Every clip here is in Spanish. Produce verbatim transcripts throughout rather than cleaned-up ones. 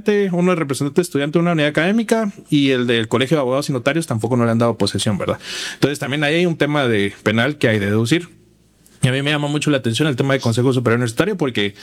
estudiante, uno es representante estudiante de una unidad académica y el del Colegio de Abogados y Notarios tampoco no le han dado posesión, ¿verdad? Entonces también ahí hay un tema de penal que hay de deducir. Y a mí me llama mucho la atención el tema del Consejo Superior Universitario porque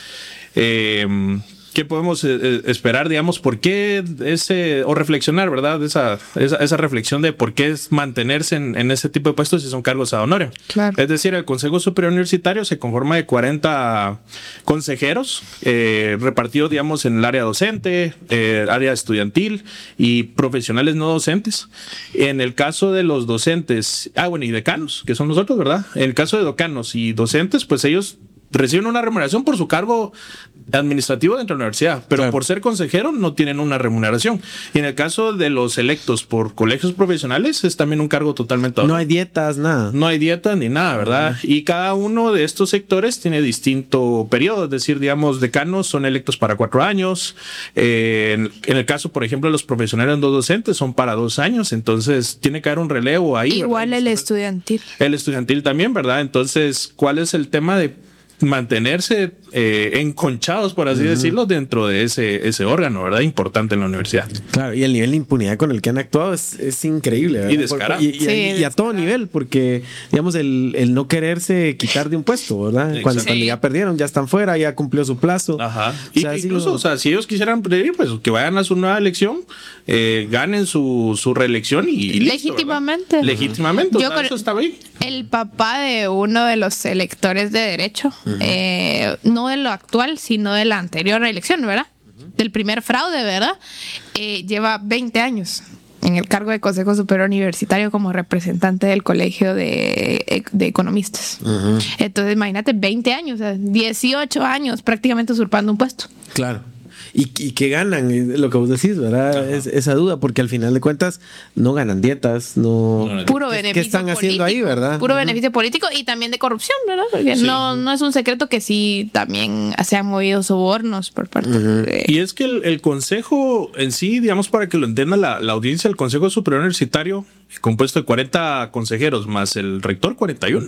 eh, ¿qué podemos eh, esperar, digamos, por qué ese, o reflexionar, ¿verdad? Esa, esa, esa reflexión de por qué es mantenerse en, en ese tipo de puestos si son cargos ad honorem. Claro. Es decir, el Consejo Superior Universitario se conforma de cuarenta consejeros eh, repartidos, digamos, en el área docente, eh, área estudiantil y profesionales no docentes. En el caso de los docentes, ah, bueno, y decanos, que son nosotros, ¿verdad? En el caso de decanos y docentes, pues ellos reciben una remuneración por su cargo administrativo dentro de la universidad, pero claro, por ser consejero no tienen una remuneración. Y en el caso de los electos por colegios profesionales es también un cargo totalmente... No hay dietas, nada. No hay dietas ni nada, ¿verdad? Uh-huh. Y cada uno de estos sectores tiene distinto periodo, es decir, digamos, decanos son electos para cuatro años. Eh, en, en el caso, por ejemplo, de los profesionales no docentes son para dos años, entonces tiene que haber un relevo ahí. Igual ¿verdad? El estudiantil. El estudiantil también, ¿verdad? Entonces, ¿cuál es el tema de mantenerse eh, enconchados, por así uh-huh. decirlo, dentro de ese, ese órgano, ¿verdad? Importante en la universidad. Claro, y el nivel de impunidad con el que han actuado es, es increíble, ¿verdad? Y descarado. Y, y, sí, y, y a todo nivel, porque, digamos, el, el no quererse quitar de un puesto, ¿verdad? Cuando, sí. cuando ya perdieron, ya están fuera, ya cumplió su plazo. Ajá. O sea, y, incluso, lo... o sea, si ellos quisieran pedir, pues que vayan a su nueva elección, eh, ganen su, su reelección y, y legítimamente. Listo, legítimamente. Yo o sea, eso está bien. El papá de uno de los electores de derecho, uh-huh. eh, no de lo actual, sino de la anterior elección, ¿verdad? Uh-huh. Del primer fraude, ¿verdad? Eh, lleva veinte años en el cargo de Consejo Superior Universitario como representante del Colegio de, de Economistas. Uh-huh. Entonces, imagínate, veinte años, o sea, dieciocho años prácticamente usurpando un puesto. Claro. ¿Y, y qué ganan? Lo que vos decís, ¿verdad? Es, esa duda, porque al final de cuentas no ganan dietas, no... Puro ¿Qué, beneficio ¿Qué están político, haciendo ahí, verdad? Puro uh-huh. beneficio político y también de corrupción, ¿verdad? Porque sí. no, no es un secreto que sí también se han movido sobornos por parte uh-huh. de... Y es que el, el consejo en sí, digamos, para que lo entienda la, la audiencia, el Consejo Superior Universitario, compuesto de cuarenta consejeros más el rector, cuarenta y uno,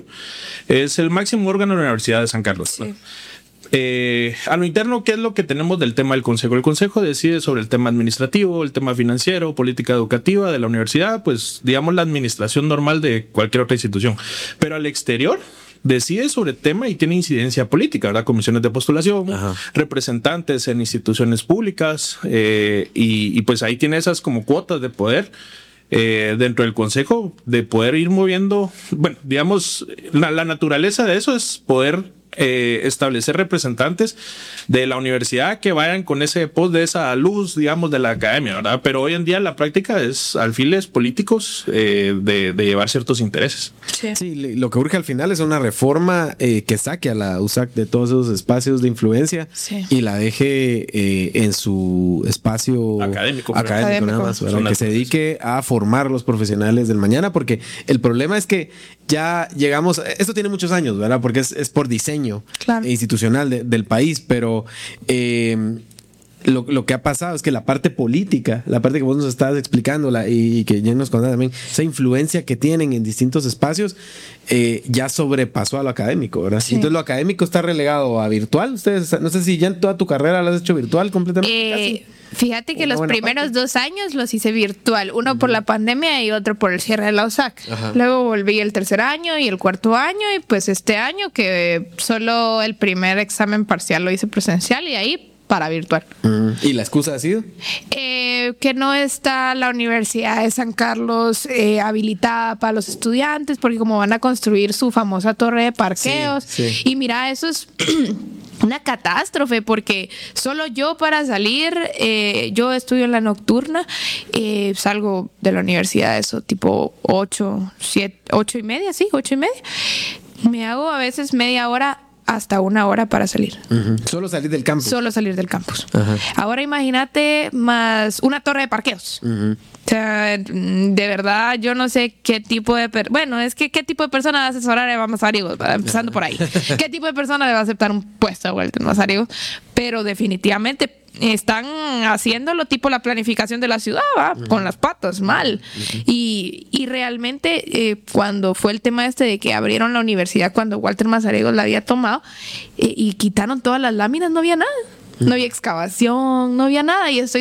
es el máximo órgano de la Universidad de San Carlos, ¿no? Sí. Eh, a lo interno, ¿qué es lo que tenemos del tema del Consejo? El Consejo decide sobre el tema administrativo, el tema financiero, política educativa de la universidad, pues digamos la administración normal de cualquier otra institución. Pero al exterior decide sobre el tema y tiene incidencia política, ¿verdad? Comisiones de postulación, ajá. representantes en instituciones públicas eh, y, y pues ahí tiene esas como cuotas de poder. Eh, dentro del consejo de poder ir moviendo, bueno, digamos, la, la naturaleza de eso es poder eh, establecer representantes de la universidad que vayan con ese pos de esa luz, digamos, de la academia, ¿verdad? Pero hoy en día la práctica es alfiles políticos eh, de, de llevar ciertos intereses. Sí. sí, lo que urge al final es una reforma eh, que saque a la U S A C de todos esos espacios de influencia sí. y la deje eh, en su espacio académico, académico, académico. Nada más, ¿verdad? Que se dedique a formar los profesionales del mañana, porque el problema es que ya llegamos, esto tiene muchos años, ¿verdad? Porque es, es por diseño claro. institucional de, del país, pero eh, lo, lo que ha pasado es que la parte política, la parte que vos nos estabas explicando la, y, y que ya nos contabas también, esa influencia que tienen en distintos espacios eh, ya sobrepasó a lo académico, ¿verdad? Sí. Entonces lo académico está relegado a virtual. Ustedes, no sé si ya en toda tu carrera lo has hecho virtual completamente. Eh, casi. Fíjate que los primeros parte. dos años los hice virtual, uno uh-huh. por la pandemia y otro por el cierre de la U S A C. Ajá. Luego volví el tercer año y el cuarto año y pues este año que solo el primer examen parcial lo hice presencial y ahí para virtual. Uh-huh. ¿Y la excusa ha sido? Eh, que no está la Universidad de San Carlos eh, habilitada para los estudiantes porque como van a construir su famosa torre de parqueos sí, sí. y mira, eso es... una catástrofe porque solo yo para salir, eh, yo estudio en la nocturna, eh, salgo de la universidad eso tipo ocho, siete, ocho y media, sí, ocho y media. Me hago a veces media hora hasta una hora para salir. Uh-huh. Solo salir del campus. Solo salir del campus. Uh-huh. Ahora imagínate más una torre de parqueos. Uh-huh. O sea, de verdad, yo no sé qué tipo de... Per- bueno, es que qué tipo de persona va a asesorar a Mazariegos, empezando por ahí. ¿Qué tipo de persona le va a aceptar un puesto a Walter Mazariegos? Pero definitivamente están haciéndolo tipo la planificación de la ciudad, ¿va? Uh-huh. Con las patas, mal. Uh-huh. Y, y realmente, eh, cuando fue el tema este de que abrieron la universidad, cuando Walter Mazariegos la había tomado, eh, y quitaron todas las láminas, no había nada. No había excavación, no había nada. Y estoy